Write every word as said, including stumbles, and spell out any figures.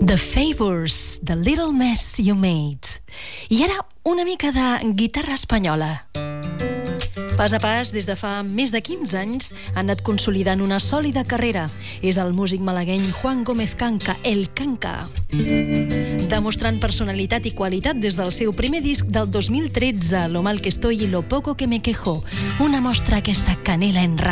The Favours, The Little Mess You Made. I ara una mica de guitarra espanyola. Pas a pas, des de fa més de quinze anys, ha anat consolidant una sòlida carrera. És el músic malagueny Juan Gómez Canca, el Canca. Demostrant personalitat i qualitat des del seu primer disc del dos mil tretze, Lo mal que estoy y lo poco que me quejo. Una mostra aquesta canela en rama.